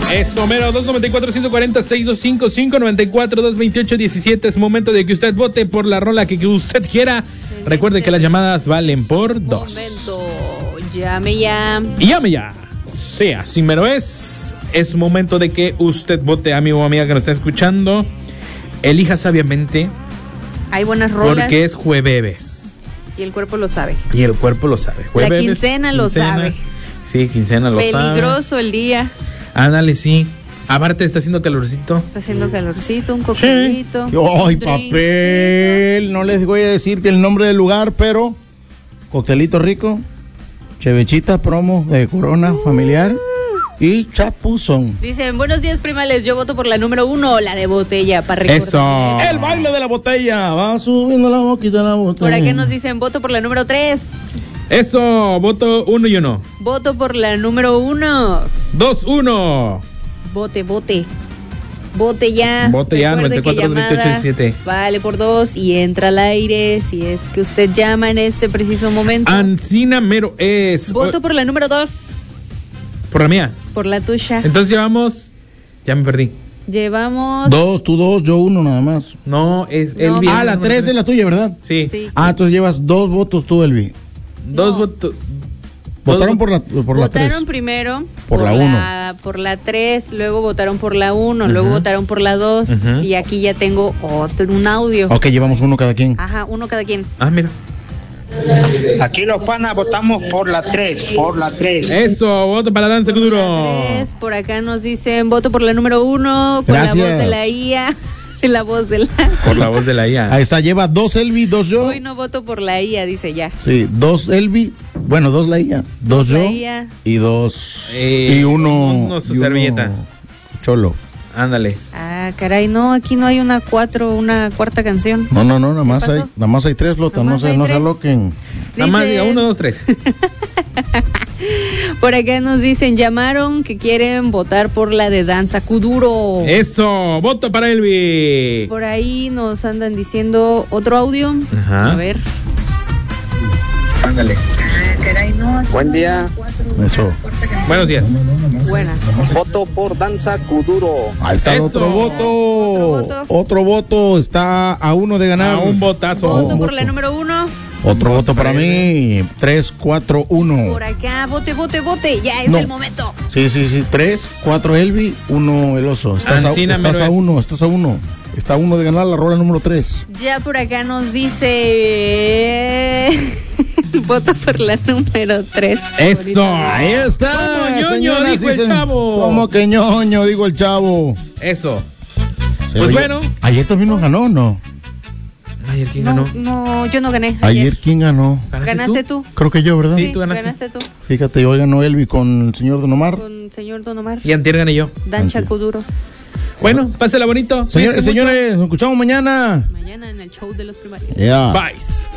Eso, mero, 294-140-6255-94-228-17. Es momento de que usted vote por la rola que usted quiera. Recuerde que las llamadas valen por 2. Llame ya. Llame ya. Sí, así mero es. Es momento de que usted vote, amigo o amiga que nos está escuchando. Elija sabiamente. Hay buenas rolas. Porque es jueves. Y el cuerpo lo sabe. Y el cuerpo lo sabe. Jueves, la quincena lo sabe. Sí, quincena lo sabe. Peligroso el día. Ándale, sí. Aparte está haciendo calorcito. Está haciendo calorcito, un coctelito. Sí. ¡Ay, papel! No les voy a decir que el nombre del lugar, pero coctelito rico, chevechita promo de Corona familiar y chapuzón. Dicen, buenos días, primales, yo voto por la número 1, la de botella, para recordar. Eso. El baile de la botella, va subiendo la boquita de la botella. Por acá nos dicen, voto por la número 3. Eso, voto 1 y 1. Voto por la número 1. 2-1. Vote ya. Vote ya, 94-28-17. Vale por 2 y entra al aire si es que usted llama en este preciso momento. Ancina mero es. Voto por la número 2. ¿Por la mía? Por la tuya. Entonces llevamos. Ya me perdí. Llevamos 2, tú 2, yo 1 nada más. No, es no. Elvi. Ah, la 3 es la tuya, ¿verdad? Sí. Entonces llevas 2 votos tú, Elvi. 2 votos. Votaron por la 3. Votaron primero por la 1. Por la 3, luego votaron por la 1, luego votaron por la 2 y aquí ya tengo un audio. Ok, llevamos 1 cada quien. Ajá, 1 cada quien. Ah, mira. Aquí los panas votamos por la 3, Eso, voto para la danza Kuduro. Por acá nos dicen, voto por la número 1 con Gracias. la voz de la IA. La voz de la... Por la voz de la IA. Ahí está, lleva 2 Elvi, 2 yo. Hoy no voto por la IA, dice ya. Sí, 2 Elvi, bueno, 2 la IA, 2 yo IA. y 2 y 1 su servilleta. Cholo. Ándale. Ah, caray, no, aquí no hay una cuarta canción. No, nada más hay 3, Lota, no se aloquen. Nada más diga 1, 2, 3. Por acá nos dicen, llamaron que quieren votar por la de danza Kuduro. Eso, voto para Elvi. Por ahí nos andan diciendo otro audio. Ajá. A ver. Ándale. Buen día. Eso. Buenos días. Buena. Voto por danza Kuduro. Ahí está. Otro voto. Está a 1 de ganar. A un votazo. Voto por la número 1. Otro voto para mí. 3, 4, 1. Por acá, vote. Ya es el momento. Sí. 3, 4 Elvi, 1 el oso. Estás a 1. Está a 1 de ganar la rola número 3. Ya por acá nos dice... Voto por la número 3. Eso. Ahí está. Como ñoño, dijo el chavo. Como que ñoño, digo el chavo. Eso. Sí, Pues bueno. Ayer también nos ganó, ¿no? ¿Ayer quién ganó? No, yo no gané. Ayer ¿quién ganó? ¿Ganaste tú? Creo que yo, ¿verdad? Sí, tú ganaste. Tú. Fíjate, hoy ganó Elvi con el señor Don Omar. Con el señor Don Omar. Y antier gané yo. Dancha Kuduro. Bueno, pásela bonito. Señores, nos escuchamos mañana. Mañana en el show de los primarios. Yeah. Bye.